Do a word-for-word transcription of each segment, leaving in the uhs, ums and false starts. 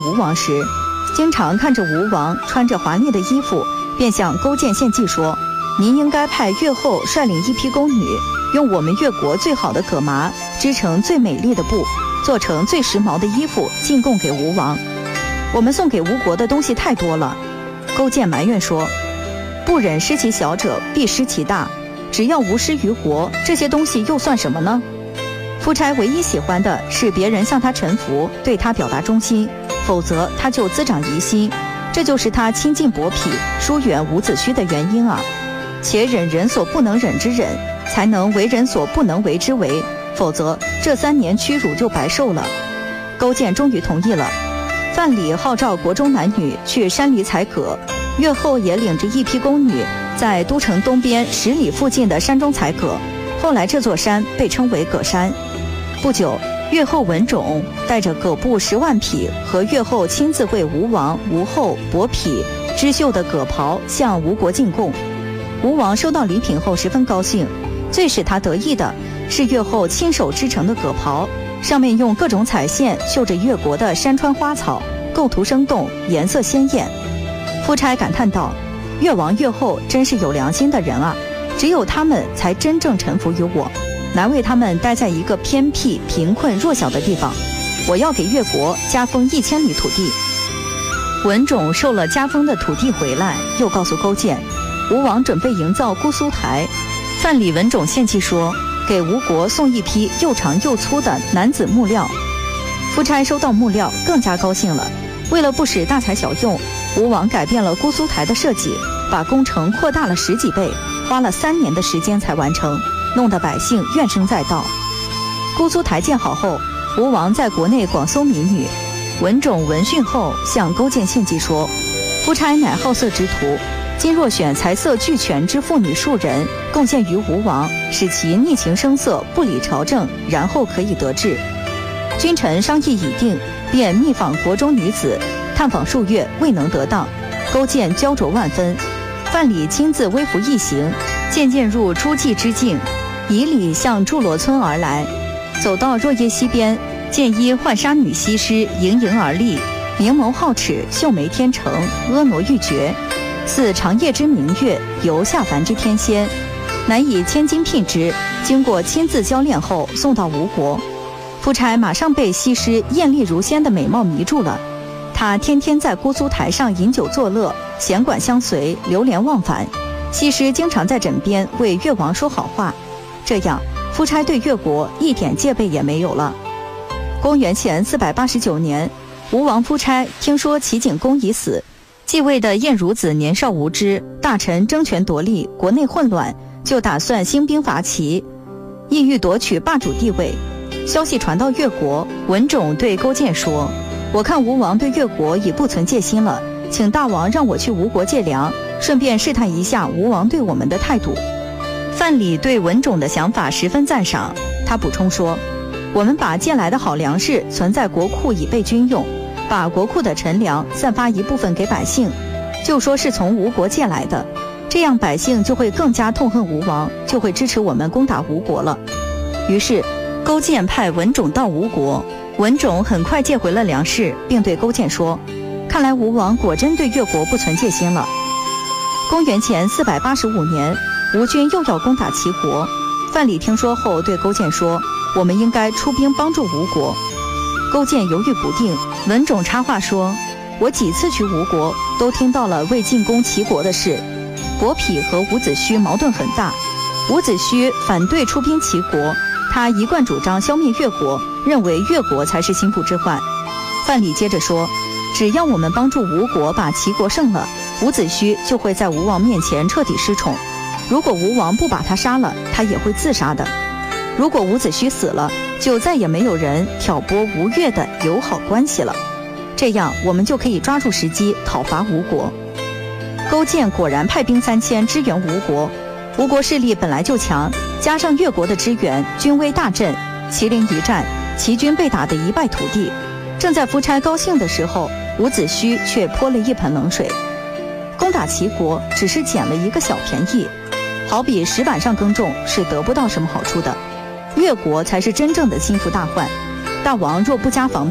吴王时，经常看着吴王穿着华丽的衣服，便向勾践献计说：“您应该派越后率领一批宫女，用我们越国最好的葛麻织成最美丽的布，做成最时髦的衣服，进贡给吴王。我们送给吴国的东西太多了。”勾践埋怨说：“不忍失其小者，必失其大。只要无失于国，这些东西又算什么呢？”夫差唯一喜欢的是别人向他臣服，对他表达忠心，否则他就滋长疑心。这就是他亲近伯嚭、疏远伍子胥的原因啊！且忍人所不能忍之忍，才能为人所不能为之为，否则这三年屈辱就白受了。勾践终于同意了。范蠡号召国中男女去山里采葛，越后也领着一批宫女在都城东边十里附近的山中采葛。后来这座山被称为葛山。不久，越后文种带着葛布十万匹和越后亲自为吴王、吴后、伯嚭织绣的葛袍向吴国进贡。吴王收到礼品后十分高兴，最使他得意的是越后亲手织成的葛袍，上面用各种彩线绣着越国的山川花草，构图生动，颜色鲜艳。夫差感叹道：“越王越后真是有良心的人啊！只有他们才真正臣服于我，难为他们待在一个偏僻、贫困、弱小的地方。我要给越国加封一千里土地。”文种受了加封的土地回来，又告诉勾践，吴王准备营造姑苏台。范蠡文种献计说，给吴国送一批又长又粗的男子木料。夫差收到木料更加高兴了。为了不使大材小用，吴王改变了姑苏台的设计，把工程扩大了十几倍，花了三年的时间才完成，弄得百姓怨声载道。姑苏台建好后，吴王在国内广搜民女。文种闻讯后向勾践献计说，夫差乃好色之徒，今若选才色俱全之妇女数人，贡献于吴王，使其逆情声色，不理朝政，然后可以得志。君臣商议已定，便密访国中女子，探访数月未能得当，勾践焦灼万分。范蠡亲自微服一行，渐渐入诸暨之境，以礼向祝罗村而来。走到若叶溪边，见一浣纱女西施盈盈而立，明眸皓齿，秀眉天成，婀娜欲绝，似长夜之明月，游下凡之天仙，乃以千金聘之。经过亲自交练后，送到吴国。夫差马上被西施艳丽如仙的美貌迷住了。他天天在姑苏台上饮酒作乐，弦管相随，流连忘返。西施经常在枕边为越王说好话，这样夫差对越国一点戒备也没有了。公元前四百八十九年，吴王夫差听说齐景公已死，继位的晏孺子年少无知，大臣争权夺利，国内混乱，就打算兴兵伐齐，意欲夺取霸主地位。消息传到越国，文种对勾践说，我看吴王对越国已不存戒心了，请大王让我去吴国借粮，顺便试探一下吴王对我们的态度。范蠡对文种的想法十分赞赏，他补充说，我们把借来的好粮食存在国库以备军用，把国库的陈粮散发一部分给百姓，就说是从吴国借来的，这样百姓就会更加痛恨吴王，就会支持我们攻打吴国了。于是勾践派文种到吴国，文种很快借回了粮食，并对勾践说，看来吴王果真对越国不存戒心了。公元前四百八十五年，吴军又要攻打齐国，范蠡听说后对勾践说，我们应该出兵帮助吴国。勾践犹豫不定，文种插话说，我几次去吴国，都听到了为进攻齐国的事。伯嚭和伍子胥矛盾很大，伍子胥反对出兵齐国，他一贯主张消灭越国，认为越国才是心腹之患。范蠡接着说，只要我们帮助吴国把齐国胜了，伍子胥就会在吴王面前彻底失宠，如果吴王不把他杀了，他也会自杀的。如果伍子胥死了，就再也没有人挑拨吴越的友好关系了，这样我们就可以抓住时机讨伐吴国。勾践果然派兵三千支援吴国，吴国势力本来就强，加上越国的支援，军威大振。麒麟一战，齐军被打得一败涂地。正在夫差高兴的时候，伍子胥却泼了一盆冷水。攻打齐国只是捡了一个小便宜，好比石板上耕种是得不到什么好处的，越国才是真正的心腹大患。大王若不加防备，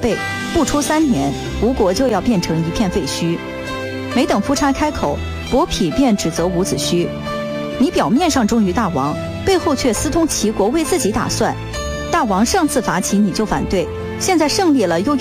不出三年，吴国就要变成一片废墟。没等夫差开口，伯嚭便指责伍子胥：你表面上忠于大王，背后却私通齐国，为自己打算。大王上次伐齐你就反对，现在胜利了又